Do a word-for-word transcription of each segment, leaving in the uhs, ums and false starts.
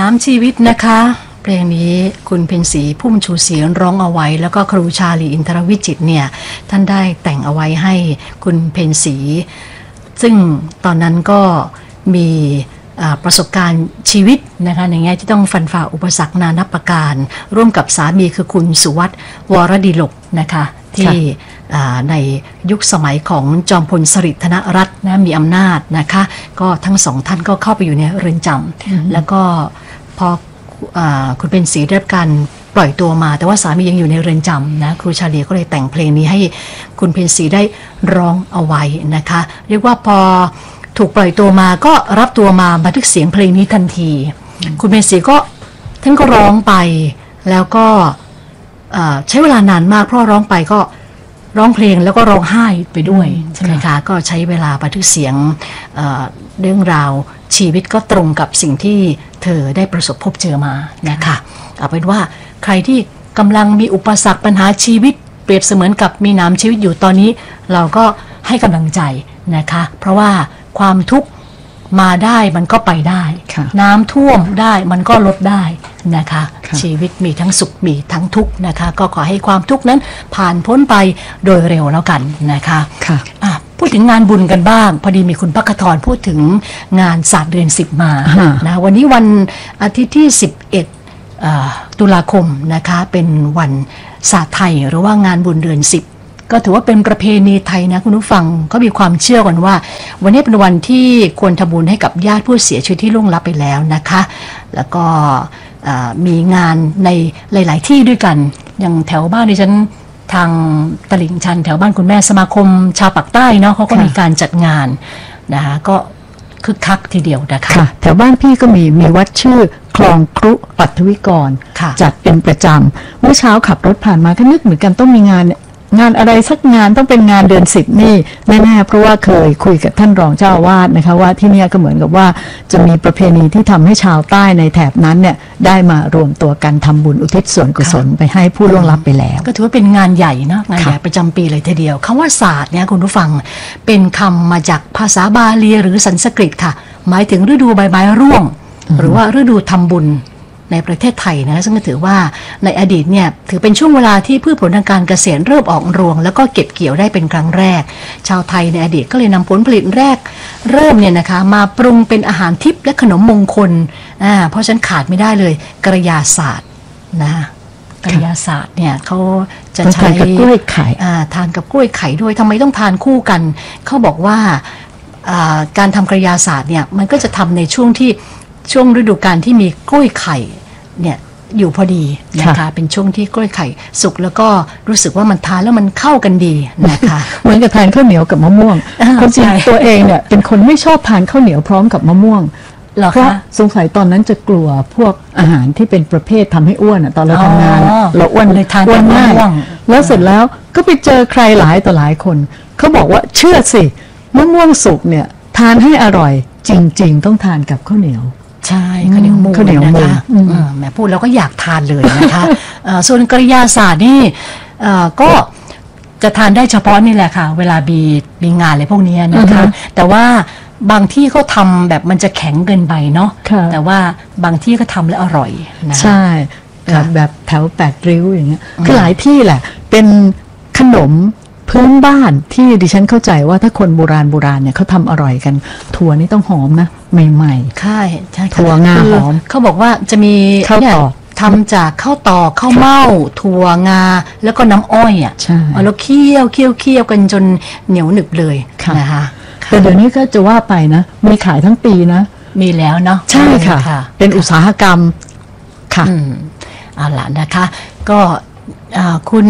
ามชีวิตนะคะเพลงนี้คุณเพ็ญศรีพุ่มชูศรีร้องเอาไว้แล้วก็ครูชาลีอินทรวิจิตรเนี่ยท่านได้แต่งเอาไว้ให้คุณเพ็ญศรีซึ่งตอนนั้นก็มีประสบการณ์ชีวิตนะคะในแง่ที่ต้องฟันฝ่าอุปสรรคนานับประการร่วมกับสามีคือคุณสุวัฒน์วรดิลกนะคะที่ในยุคสมัยของจอมพลสฤษดิ์ธนรัตน์นะมีอำนาจนะคะก็ทั้งสองท่านก็เข้าไปอยู่ในเรือนจำแล้วก็พอคุณเพ็ญศรีได้รับการปล่อยตัวมาแต่ว่าสามียังอยู่ในเรือนจำนะครูชาลีก็เลยแต่งเพลงนี้ให้คุณเพ็ญศรีได้ร้องเอาไว้นะคะเรียกว่าพอถูกปล่อยตัวมาก็รับตัวมาบันทึกเสียงเพลงนี้ทันทีคุณเพ็ญศรีก็ท่านก็ร้องไปแล้วก็ใช้เวลานานมากเพราะร้องไปก็ร้องเพลงแล้วก็ร้องไห้ไปด้วยใช่ไหมคะก็ใช้เวลาบันทึกเสียง เอ่อ เรื่องราวชีวิตก็ตรงกับสิ่งที่เธอได้ประสบพบเจอมานะคะเอาเป็นว่าใครที่กำลังมีอุปสรรคปัญหาชีวิตเปรียบเสมือนกับมีน้ำชีวิตอยู่ตอนนี้เราก็ให้กำลังใจนะคะเพราะว่าความทุกข์มาได้มันก็ไปได้น้ำท่วมได้มันก็ลดได้นะคะชีวิตมีทั้งสุขมีทั้งทุกข์นะคะก็ขอให้ความทุกข์นั้นผ่านพ้นไปโดยเร็วแล้วกันนะคะะพูดถึงงานบุญกันบ้างพอดีมีคุณภัคทรพูดถึงงานศาสตร์เดือนสิบมานะวันนี้วันอาทิตย์ที่สิบเอ็ดตุลาคมนะคะเป็นวันศาสตร์ไทยหรือว่างานบุญเดือนสิบก็ถือว่าเป็นประเพณีไทยนะคุณผู้ฟังก็มีความเชื่อกันว่าวันนี้เป็นวันที่ควรทำบุญให้กับญาติผู้เสียชีวิตที่ล่วงลับไปแล้วนะคะแล้วก็มีงานในหลายๆที่ด้วยกันอย่างแถวบ้านดิฉันทางตลิ่งชันแถวบ้านคุณแม่สมาคมชาวปากใต้เนาะเขาก็มีการจัดงานนะคะก็คึกคักทีเดียวนะคะแถวบ้านพี่ก็มีมีวัดชื่อคลองครุปัทวิกรจัดเป็นประจำเมื่อเช้าขับรถผ่านมาก็นึกเหมือนกันต้องมีงานงานอะไรสักงานต้องเป็นงานเดือนสิบนี่แน่ๆเพราะว่าเคยคุยกับท่านรองเจ้าอาวาสนะคะว่าที่นี่ก็เหมือนกับว่าจะมีประเพณีที่ทำให้ชาวใต้ในแถบนั้นเนี่ยได้มารวมตัวกันทำบุญอุทิศส่วนกุศลไปให้ผู้ล่วงลับไปแล้วก็ถือว่าเป็นงานใหญ่นะงานใหญ่ประจำปีเลยทีเดียวคำว่าศาสตร์เนี่ยคุณผู้ฟังเป็นคำมาจากภาษาบาลีหรือสันสกฤตค่ะหมายถึงฤดูใบไม้ร่วงหรือว่าฤดูทำบุญในประเทศไทยนะซึ่งก็ถือว่าในอดีตเนี่ยถือเป็นช่วงเวลาที่พืชผลทางการเกษตรเริ่มออกรวงแล้วก็เก็บเกี่ยวได้เป็นครั้งแรกชาวไทยในอดีตก็เลยนำผลผลิตแรกเริ่มเนี่ยนะคะมาปรุงเป็นอาหารทิพย์และขนมมงคลอ่าเพราะฉะนั้นขาดไม่ได้เลยกระยาศาสตร์นะกระยาศาสตร์เนี่ยเขาจะใช้กล้วยไข่อ่าทานกับกล้วยไข่ด้วยทำไมต้องทานคู่กันเขาบอกว่าการทำกระยาศาสตร์เนี่ยมันก็จะทำในช่วงที่ช่วงฤดูกาลที่มีกล้วยไข่เนี่ยอยู่พอดีนะคะเป็นช่วงที่กล้วยไข่สุกแล้วก็รู้สึกว่ามันทานแล้วมันเข้ากันดีนะคะเหมือนกับทานข้าวเหนียวกับมะม่วงคนจริงตัวเองเนี่ยเป็นคนไม่ชอบทานข้าวเหนียวพร้อมกับมะม่วงเพราะสงสัยตอนนั้นจะกลัวพวกอาหารที่เป็นประเภททำให้อ้วนตอนเราทำงานเราอ้วนเลยทานอ้วนง่ายแล้วเสร็จแล้วก็ไปเจอใครหลายต่อหลายคนเขาบอกว่าเชื่อสิมะม่วงสุกเนี่ยทานให้อร่อยจริงๆต้องทานกับข้าวเหนียวใช่ข้าวเหนียวมูนนะคะแม่พูดแล้วก็อยากทานเลยนะคะส่วนกระยาศาสตร์นี่ก็จะทานได้เฉพาะนี่แหละค่ะเวลามีมีงานอะไรพวกนี้นะคะแต่ว่าบางที่เขาทำแบบมันจะแข็งเกินไปเนาะแต่ว่าบางที่ก็ทำแล้วอร่อยนะใช่แบบแถวแปดริ้วอย่างเงี้ยคือหลายที่แหละเป็นขนมพื้นบ้านที่ดิฉันเข้าใจว่าถ้าคนโบราณโบราณเนี่ยเขาทำอร่อยกันถั่วนี่ต้องหอมนะใหม่ๆใช่ใช่ถั่วงาหอมเขาบอกว่าจะมีข้าวตอกทำจากข้าวตอกข้าวเม่าถั่วงาแล้วก็น้ำอ้อยอ่ะแล้วเคี่ยวเคี่ยวเคี่ยวกันจนเหนียวหนึบเลยนะคะแต่เดี๋ยวนี้ก็จะว่าไปนะมีขายทั้งปีนะมีแล้วเนาะใช่ค่ะเป็นอุตสาหกรรมค่ะเอาล่ะนะคะก็คุณ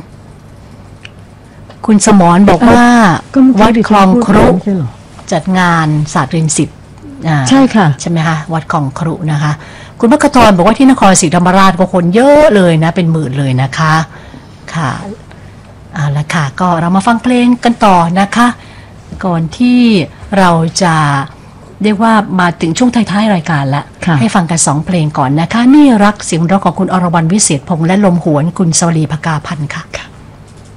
คุณสมรบอกว่าวัดคลองครุจัดงานศาสตร์เดือนสิบใช่ค่ะใช่ไหมคะวัดคลองครุนะคะคุณภัคทรบอกว่าที่นครศรีธรรมราชก็คนเยอะเลยนะเป็นหมื่นเลยนะคะค่ะเอาละค่ะก็เรามาฟังเพลงกันต่อนะคะก่อนที่เราจะเรียกว่ามาถึงช่วงท้ายๆรายการแล้วให้ฟังกันสองเพลงก่อนนะคะนี่รักเสียงร้องของคุณอรวรรณวิเศษพงษ์และลมหวนคุณสวรีภกาพันธ์ค่ะ